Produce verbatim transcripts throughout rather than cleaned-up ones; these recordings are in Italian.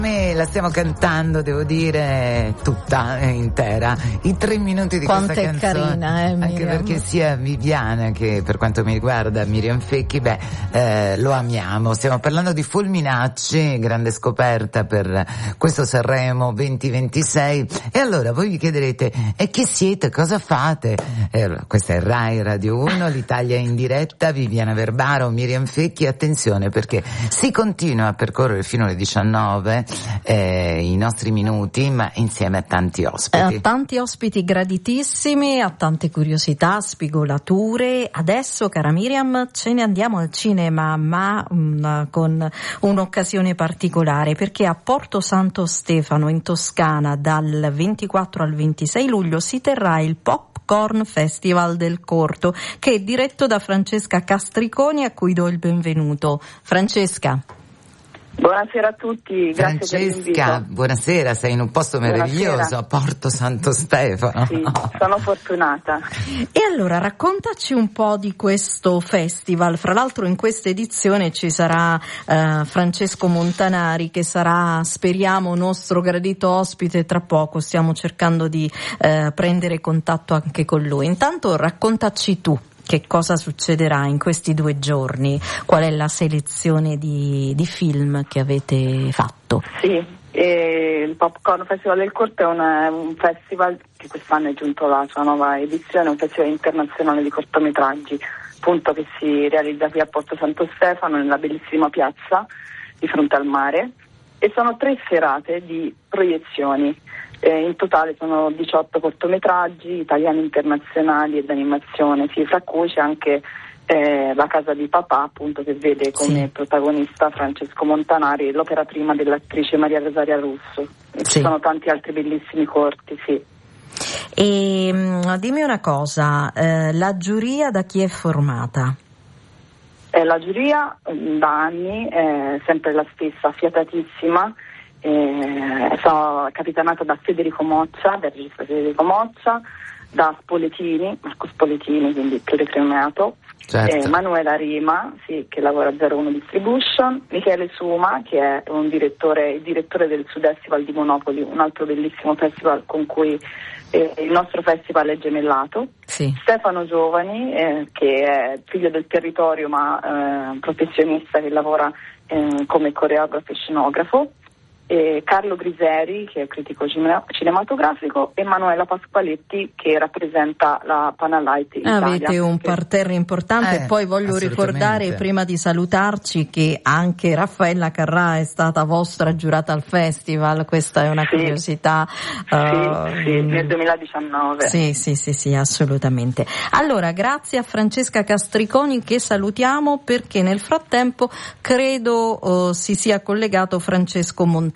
Me la stiamo cantando, devo dire, tutta eh, intera. I tre minuti di Quanto questa è canzone. Carina, eh, anche perché sia Viviana che, per quanto mi riguarda, Miriam Fecchi, beh, eh, lo amiamo. Stiamo parlando di Fulminacci, grande scoperta per questo Sanremo venti ventisei. E allora voi vi chiederete: e chi siete? Cosa fate? E allora, questa è Rai Radio uno, l'Italia in diretta, Viviana Verbaro, Miriam Fecchi. Attenzione, perché si continua a percorrere fino alle diciannove Eh, i nostri minuti, ma insieme a tanti ospiti. A tanti ospiti graditissimi, a tante curiosità, spigolature. Adesso, cara Miriam, ce ne andiamo al cinema, ma mh, con un'occasione particolare, perché a Porto Santo Stefano, in Toscana, dal ventiquattro al ventisei luglio si terrà il Popcorn Festival del Corto, che è diretto da Francesca Castriconi, a cui do il benvenuto. Francesca. Buonasera a tutti, grazie per l'invito. Francesca, buonasera, sei in un posto meraviglioso, buonasera. A Porto Santo Stefano. Sì, sono fortunata. E allora raccontaci un po' di questo festival. Fra l'altro in questa edizione ci sarà eh, Francesco Montanari, che sarà, speriamo, nostro gradito ospite tra poco. Stiamo cercando di eh, prendere contatto anche con lui. Intanto raccontaci tu. Che cosa succederà in questi due giorni? Qual è la selezione di, di film che avete fatto? Sì, eh, il Popcorn Festival del Corto è una, un festival che quest'anno è giunto alla sua nuova edizione, un festival internazionale di cortometraggi, appunto, che si realizza qui a Porto Santo Stefano, nella bellissima piazza di fronte al mare, e sono tre serate di proiezioni. Eh, in totale sono diciotto cortometraggi italiani, internazionali e d'animazione, sì, fra cui c'è anche eh, La casa di papà, appunto, che vede come sì. protagonista Francesco Montanari e l'opera prima dell'attrice Maria Rosaria Russo. Sì. Ci sono tanti altri bellissimi corti, sì. E mh, dimmi una cosa, eh, la giuria da chi è formata? Eh, la giuria da anni è sempre la stessa, affiatatissima. Eh, sono capitanata da Federico Moccia, del regista Federico Moccia, da Spoletini, Marco Spoletini, quindi più decremato, certo. eh, Manuela Rima, sì, che lavora a zero uno Distribution, Michele Suma, che è un direttore, il direttore del Sud-Festival di Monopoli, un altro bellissimo festival con cui eh, il nostro festival è gemellato, sì. Stefano Giovani, eh, che è figlio del territorio ma eh, professionista, che lavora eh, come coreografo e scenografo, E Carlo Griseri, che è critico cinematografico, e Manuela Pasqualetti, che rappresenta la Panalight Italia. Avete un che... parterre importante. Eh, e poi voglio ricordare, prima di salutarci, che anche Raffaella Carrà è stata vostra giurata al festival. Questa è una sì, curiosità. Sì, uh, sì, nel duemiladiciannove. Sì, sì, sì, sì, assolutamente. Allora, grazie a Francesca Castriconi, che salutiamo, perché nel frattempo credo uh, si sia collegato Francesco Montanari.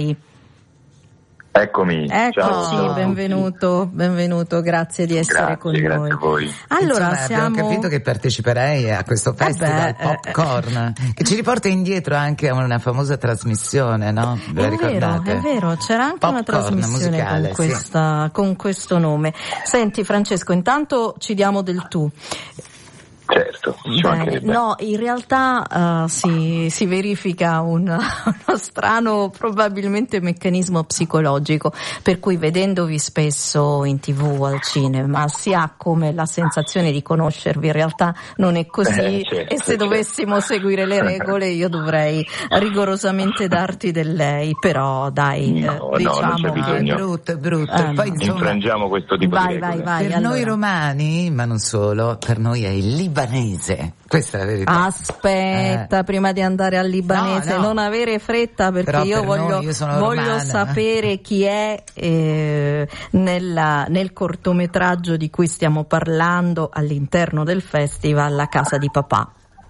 Eccomi, eccoci, ciao, benvenuto, benvenuto, grazie di essere grazie, con grazie noi. A voi. Allora, Insomma, siamo... abbiamo capito che parteciperei a questo festival eh beh, Popcorn, eh, che ci riporta indietro anche a una famosa trasmissione, no? Ve la è ricordate? vero, è vero, c'era anche Popcorn, una trasmissione musicale, con, questa, sì. con questo nome. Senti Francesco, intanto ci diamo del tu. Certo, Bene, no, in realtà uh, si, si verifica un, uno strano, probabilmente meccanismo psicologico, per cui vedendovi spesso in tv o al cinema si ha come la sensazione di conoscervi. In realtà non è così, eh, certo, e se dovessimo certo. seguire le regole io dovrei rigorosamente darti del lei, però dai, no, eh, diciamo no, che è brutto, è brutto. Eh, Poi, insomma, infrangiamo questo tipo vai, di regole. vai, vai, per allora. noi romani, ma non solo, per noi è il libanese. Questa è la verità. Aspetta, eh. prima di andare al libanese, no, no. non avere fretta, perché Però io per voglio, noi, io sono voglio romana. sapere chi è eh, nella, nel cortometraggio di cui stiamo parlando all'interno del festival, La casa di papà.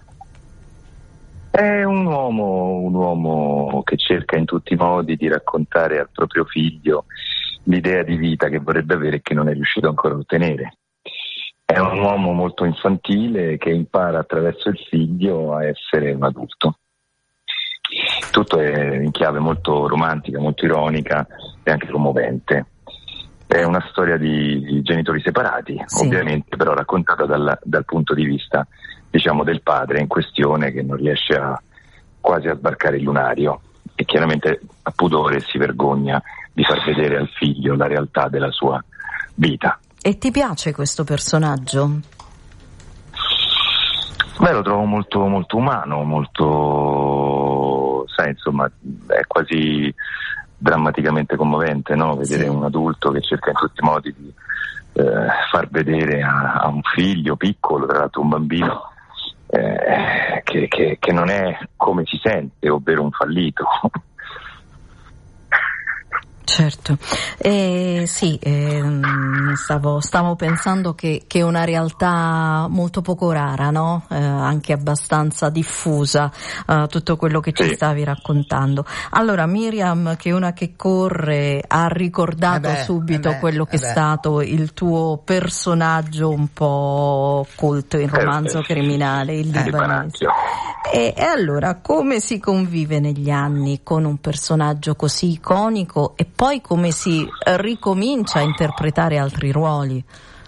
È un uomo, un uomo che cerca in tutti i modi di raccontare al proprio figlio l'idea di vita che vorrebbe avere e che non è riuscito ancora a ottenere. È un uomo molto infantile che impara attraverso il figlio a essere un adulto. Tutto è in chiave molto romantica, molto ironica e anche commovente. È una storia di genitori separati, sì. ovviamente, però raccontata dal, dal punto di vista, diciamo, del padre in questione, che non riesce a quasi a sbarcare il lunario. e chiaramente ha pudore e si vergogna di far vedere al figlio la realtà della sua vita. E ti piace questo personaggio? Beh, lo trovo molto, molto umano, molto, sai, insomma, è quasi drammaticamente commovente, no? Vedere sì. un adulto che cerca in tutti i modi di eh, far vedere a, a un figlio piccolo, tra l'altro un bambino, eh, che, che, che non è come si sente, ovvero un fallito. Certo, eh, sì, eh, stavo, stavo pensando che, che è una realtà molto poco rara, no? Eh, anche abbastanza diffusa, eh, tutto quello che ci sì. stavi raccontando. Allora Miriam, che è una che corre, ha ricordato eh beh, subito eh beh, quello che eh è beh. stato il tuo personaggio un po' colto in romanzo eh, criminale, il eh, libanese. E, e allora, come si convive negli anni con un personaggio così iconico e poi come si ricomincia a interpretare altri ruoli?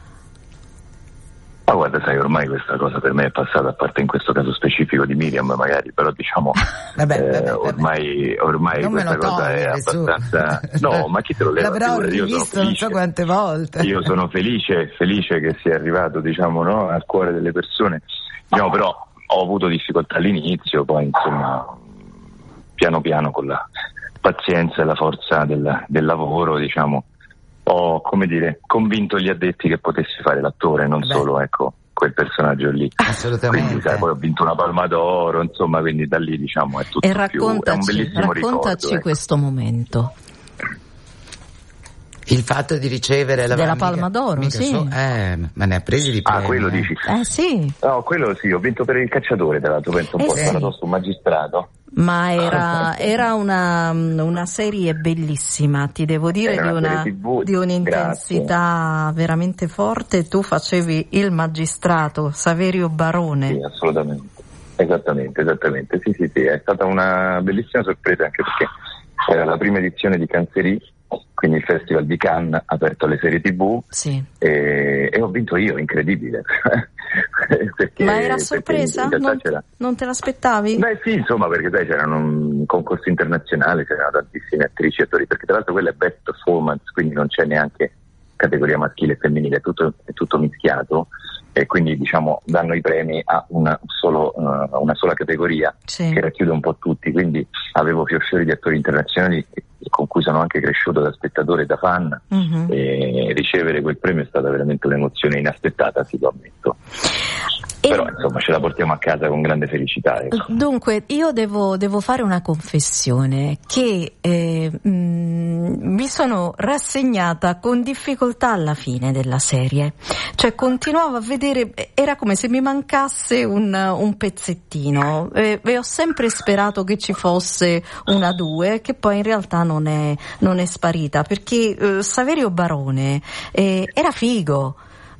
Ma guarda, sai, ormai questa cosa per me è passata, a parte in questo caso specifico di Miriam magari, però diciamo vabbè, eh, vabbè, ormai, ormai non questa cosa è abbastanza... Su. No, ma chi te lo leva? L'avrò rivisto non so quante volte. Io sono felice, felice che sia arrivato, diciamo, no, al cuore delle persone. Diciamo, però ho avuto difficoltà all'inizio, poi insomma piano piano con la pazienza e la forza del, del lavoro, diciamo, ho, come dire, convinto gli addetti che potessi fare l'attore, non Beh. solo, ecco, quel personaggio lì. Assolutamente. Quindi sai, poi ho vinto una Palma d'Oro, insomma, quindi da lì, diciamo, è tutto e raccontaci, più, è un bellissimo raccontaci ricordo, ecco. questo momento. Il fatto di ricevere la della mica, Palma d'Oro, mica sì. So, eh, ma ne ha presi di premi. Ah, quello dici? Eh sì. No, quello sì, ho vinto per Il Cacciatore, tra l'altro, penso un eh po' sì. stato su Magistrato. Ma era, era una, una serie bellissima, ti devo dire, Era di, una, una di un'intensità Grazie. veramente forte. Tu facevi il magistrato, Saverio Barone. Sì, assolutamente, esattamente, esattamente. Sì, sì, sì, è stata una bellissima sorpresa, anche perché era la prima edizione di Canzerì, quindi il Festival di Cannes aperto alle serie tivù, sì. e, e ho vinto io, incredibile. perché, Ma era sorpresa? Non, non te l'aspettavi? Beh sì, insomma, perché sai, c'erano un concorso internazionale, c'erano tantissime attrici e attori, perché tra l'altro quella è best performance, quindi non c'è neanche categoria maschile e femminile, è tutto, è tutto mischiato, e quindi diciamo danno i premi a una, solo, uh, una sola categoria, sì. che racchiude un po' tutti, quindi avevo fior-fiori di attori internazionali con cui sono anche cresciuto da spettatore e da fan, uh-huh. e ricevere quel premio è stata veramente un'emozione inaspettata, sì, lo ammetto. E... Però insomma ce la portiamo a casa con grande felicità, ecco. Dunque io devo, devo fare una confessione che eh, mh, mi sono rassegnata con difficoltà alla fine della serie, cioè continuavo a vedere, era come se mi mancasse un, un pezzettino, e, e ho sempre sperato che ci fosse una due, che poi in realtà non è, non è sparita, perché eh, Saverio Barone eh, era figo.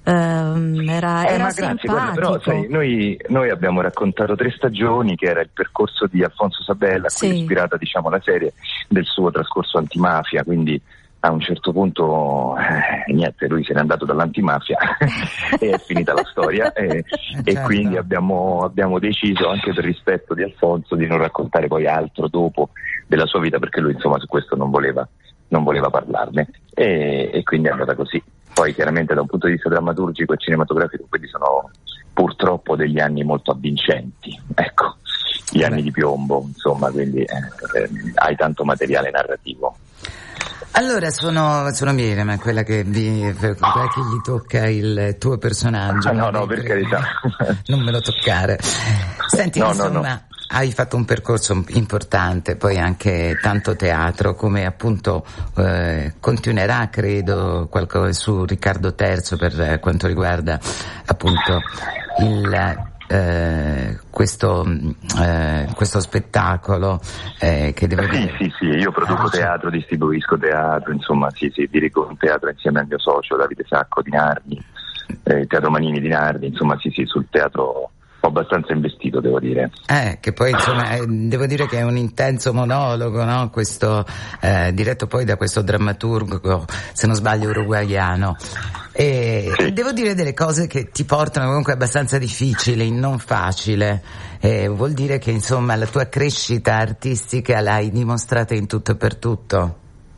Um, era, eh, era ma grazie, guarda, però sai, noi, noi abbiamo raccontato tre stagioni, che era il percorso di Alfonso Sabella, sì. a cui è ispirata, diciamo, la serie, del suo trascorso antimafia, quindi a un certo punto eh, niente, lui se n'è andato dall'antimafia e è finita la storia, e, certo. e quindi abbiamo, abbiamo deciso, anche per rispetto di Alfonso, di non raccontare poi altro dopo della sua vita, perché lui insomma su questo non voleva, non voleva parlarne, e, e quindi è andata così. Poi chiaramente da un punto di vista drammaturgico e cinematografico quelli sono purtroppo degli anni molto avvincenti, ecco, gli anni di piombo, insomma, quindi eh, eh, hai tanto materiale narrativo. Allora sono, sono Miriam, quella che vi, per quella che gli tocca il tuo personaggio. Ah, no, no, per carità. Non me lo toccare. Senti, no, insomma, no, no. Hai fatto un percorso importante, poi anche tanto teatro, come appunto eh, continuerà, credo, qualcosa su Riccardo terzo per eh, quanto riguarda appunto il eh, questo eh, questo spettacolo eh, che deve sì, sì, sì, io produco ah, teatro, distribuisco teatro, insomma, sì, sì, dirigo un teatro insieme al mio socio Davide Sacco di Narni, eh, Teatro Manini di Narni, insomma, sì, sì, sul teatro abbastanza investito, devo dire. Eh, che poi insomma eh, devo dire che è un intenso monologo, no? Questo eh, diretto poi da questo drammaturgo, se non sbaglio uruguaiano. E sì. Devo dire delle cose che ti portano comunque abbastanza difficili, non facile. Eh, vuol dire che insomma la tua crescita artistica l'hai dimostrata in tutto e per tutto.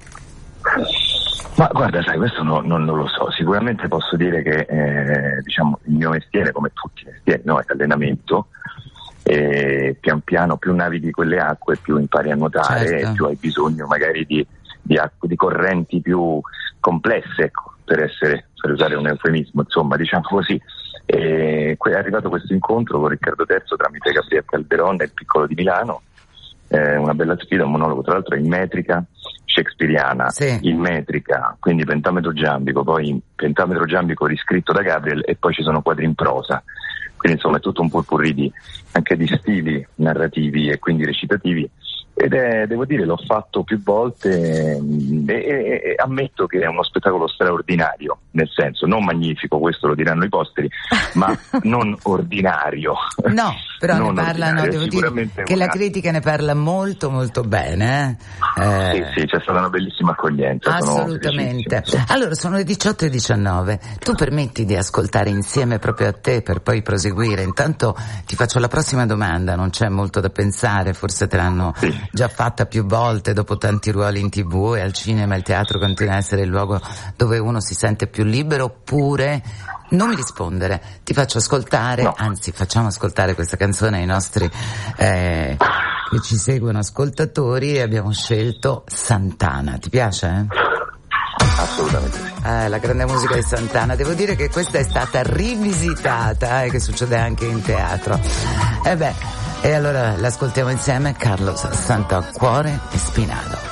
Ma guarda, sai, questo no, non, non lo so. Sicuramente posso dire che eh, diciamo il mio mestiere, come tutti i mestieri, no, è allenamento. E pian piano più navighi quelle acque, più impari a nuotare, certo. più hai bisogno magari di, di, acque, di correnti più complesse, ecco, per essere, per usare un eufemismo, insomma, diciamo così. E è arrivato questo incontro con Riccardo Terzo tramite Gabriele Calderon nel Piccolo di Milano. Eh, una bella sfida, un monologo tra l'altro in metrica shakespeariana, sì. in metrica, quindi pentametro giambico, poi pentametro giambico riscritto da Gabriel e poi ci sono quadri in prosa, quindi insomma è tutto un potpourri di, anche di stili narrativi e quindi recitativi, ed è, devo dire, l'ho fatto più volte e, e, e ammetto che è uno spettacolo straordinario, nel senso non magnifico, questo lo diranno i posteri, ma non ordinario. No, però non ne parlano, devo dire che una... la critica ne parla molto molto bene. Eh? Eh... Sì, sì, c'è stata una bellissima accoglienza. Assolutamente. Sono allora, sono le diciotto e diciannove, tu permetti di ascoltare insieme proprio a te per poi proseguire. Intanto ti faccio la prossima domanda, non c'è molto da pensare, forse te l'hanno sì. già fatta più volte dopo tanti ruoli in tv e al cinema. Il teatro continua a essere il luogo dove uno si sente più libero, oppure non mi rispondere, ti faccio ascoltare, no. anzi facciamo ascoltare questa canzone ai nostri eh, che ci seguono ascoltatori, e abbiamo scelto Santana. Ti piace? Assolutamente sì. Eh, la grande musica di Santana. Devo dire che questa è stata rivisitata e eh, che succede anche in teatro. E eh beh, e allora l'ascoltiamo insieme, Carlos Santacuore e Spinado.